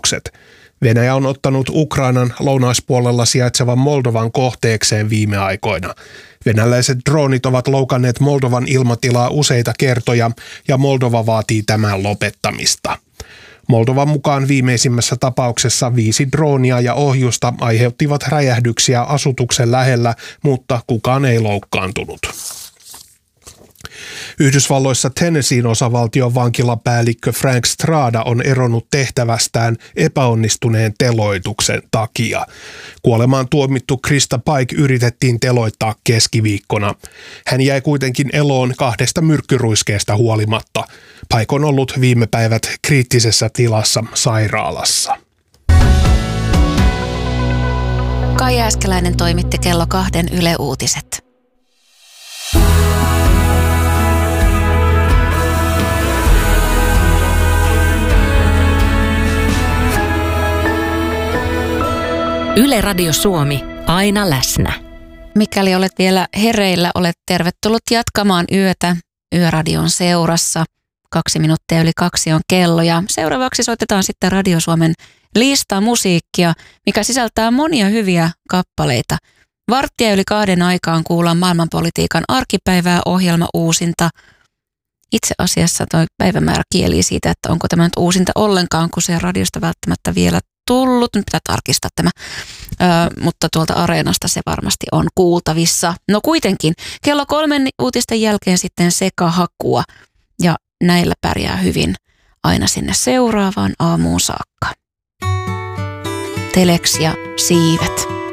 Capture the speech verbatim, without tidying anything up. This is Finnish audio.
tulokset. Venäjä on ottanut Ukrainan lounaispuolella sijaitsevan Moldovan kohteekseen viime aikoina. Venäläiset droonit ovat loukanneet Moldovan ilmatilaa useita kertoja ja Moldova vaatii tämän lopettamista. Moldovan mukaan viimeisimmässä tapauksessa viisi droonia ja ohjusta aiheuttivat räjähdyksiä asutuksen lähellä, mutta kukaan ei loukkaantunut. Yhdysvalloissa Tennesseein osavaltion vankilapäällikkö Frank Strada on eronnut tehtävästään epäonnistuneen teloituksen takia. Kuolemaan tuomittu Krista Pike yritettiin teloittaa keskiviikkona. Hän jäi kuitenkin eloon kahdesta myrkkyruiskeesta huolimatta. Pike on ollut viime päivät kriittisessä tilassa sairaalassa. Kai Jääskeläinen toimitti kello kahden Yle Uutiset. Yle Radio Suomi, aina läsnä. Mikäli olet vielä hereillä, olet tervetullut jatkamaan yötä Yöradion seurassa. Kaksi minuuttia yli kaksi on kello ja seuraavaksi soitetaan sitten Radio Suomen lista musiikkia, mikä sisältää monia hyviä kappaleita. Varttia yli kahden aikaan kuullaan maailmanpolitiikan arkipäivää ohjelma uusinta. Itse asiassa tuo päivämäärä kieli siitä, että onko tämä nyt uusinta ollenkaan, kun se radiosta välttämättä vielä tullut. Nyt pitää tarkistaa tämä, Ö, mutta tuolta Areenasta se varmasti on kuultavissa. No kuitenkin, kello kolmen uutisten jälkeen sitten sekahakua ja näillä pärjää hyvin aina sinne seuraavaan aamuun saakka. Telex ja siivet.